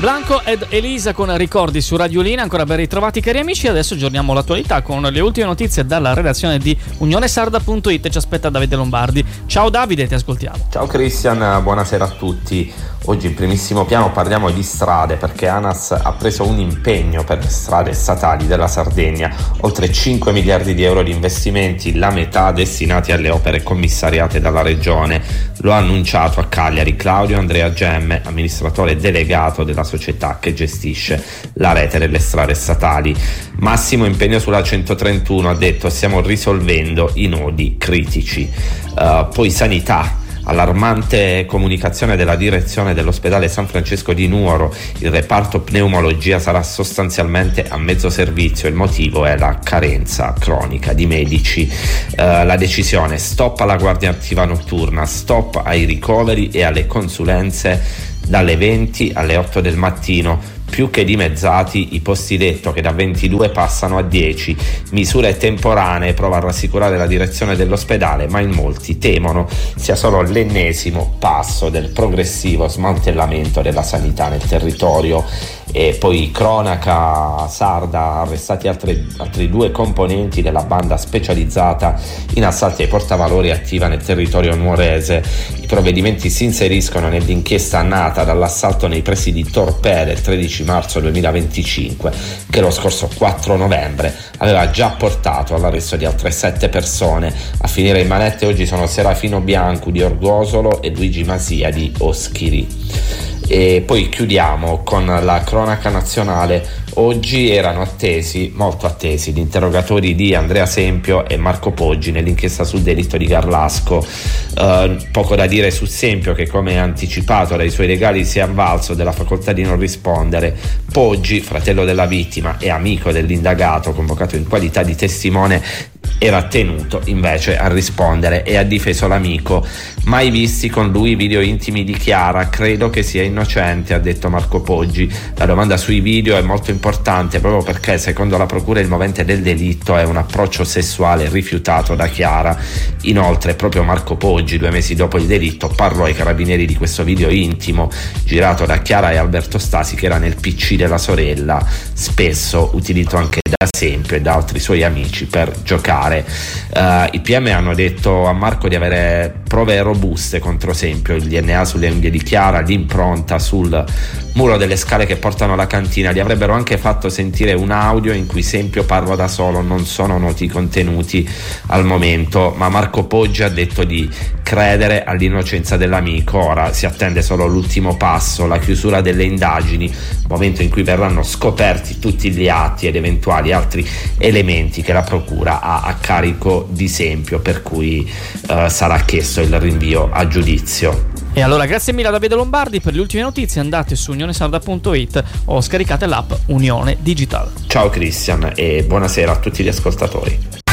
Blanco ed Elisa con Ricordi su Radiolina. Ancora ben ritrovati cari amici. Adesso aggiorniamo l'attualità con le ultime notizie dalla redazione di unionesarda.it. Ci aspetta Davide Lombardi. Ciao Davide, ti ascoltiamo. Ciao Christian, buonasera a tutti. Oggi in primissimo piano parliamo di strade, perché ANAS ha preso un impegno per le strade statali della Sardegna, oltre 5 miliardi di euro di investimenti, la metà destinati alle opere commissariate dalla regione. Lo ha annunciato a Cagliari Claudio Andrea Gemme, amministratore delegato della società che gestisce la rete delle strade statali. Massimo impegno sulla 131, ha detto, stiamo risolvendo i nodi critici. Poi sanità. Allarmante comunicazione della direzione dell'ospedale San Francesco di Nuoro, il reparto pneumologia sarà sostanzialmente a mezzo servizio, il motivo è la carenza cronica di medici. La decisione: stop alla guardia attiva notturna, stop ai ricoveri e alle consulenze dalle 20 alle 8 del mattino. Più che dimezzati i posti letto, che da 22 passano a 10. Misure temporanee, prova a rassicurare la direzione dell'ospedale, ma in molti temono sia solo l'ennesimo passo del progressivo smantellamento della sanità nel territorio. E poi cronaca sarda, arrestati altri 2 componenti della banda specializzata in assalti ai portavalori attiva nel territorio nuorese. I provvedimenti si inseriscono nell'inchiesta nata dall'assalto nei pressi di Torpede il 13 marzo 2025, che lo scorso 4 novembre aveva già portato all'arresto di altre 7 persone. A finire in manette oggi sono Serafino Biancu di Orgosolo e Luigi Masia di Oschiri. E poi chiudiamo con la cronaca nazionale. Oggi erano molto attesi, gli interrogatori di Andrea Sempio e Marco Poggi nell'inchiesta sul delitto di Garlasco. Poco da dire su Sempio, che come anticipato dai suoi legali si è avvalso della facoltà di non rispondere. Poggi, fratello della vittima e amico dell'indagato, convocato in qualità di testimone, era tenuto invece a rispondere e ha difeso l'amico. Mai visti con lui video intimi di Chiara, credo che sia innocente, ha detto Marco Poggi. La domanda sui video è molto importante proprio perché secondo la procura il movente del delitto è un approccio sessuale rifiutato da Chiara. Inoltre proprio Marco Poggi, 2 mesi dopo il delitto, parlò ai carabinieri di questo video intimo girato da Chiara e Alberto Stasi, che era nel PC della sorella, spesso utilizzato anche da Sempio e da altri suoi amici per giocare. I PM hanno detto a Marco di avere prove robuste contro Sempio, il DNA sulle unghie di Chiara, l'impronta sul muro delle scale che portano alla cantina. Gli avrebbero anche fatto sentire un audio in cui Sempio parla da solo, non sono noti i contenuti al momento, ma Marco Poggi ha detto di credere all'innocenza dell'amico. Ora si attende solo l'ultimo passo, la chiusura delle indagini, momento in cui verranno scoperti tutti gli atti ed eventuali altri elementi che la procura ha a carico di Sempio, per cui sarà chiesto il rinvio a giudizio. E allora grazie mille a Davide Lombardi. Per le ultime notizie andate su unionesarda.it o scaricate l'app Unione Digital. Ciao Christian e buonasera a tutti gli ascoltatori.